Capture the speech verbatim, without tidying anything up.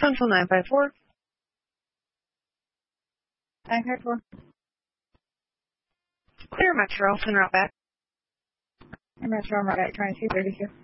Central nine five four. nine five four. Clear Metro, en route back. Metro, I'm right at twenty-two thirty-two.